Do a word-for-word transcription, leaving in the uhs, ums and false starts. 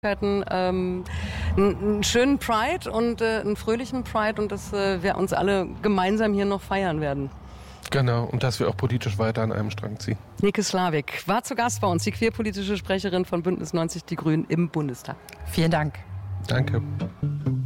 Ähm, einen schönen Pride und äh, einen fröhlichen Pride und dass äh, wir uns alle gemeinsam hier noch feiern werden. Genau, und dass wir auch politisch weiter an einem Strang ziehen. Nike Slavik war zu Gast bei uns, die queerpolitische Sprecherin von Bündnis neunzig Die Grünen im Bundestag. Vielen Dank. Danke.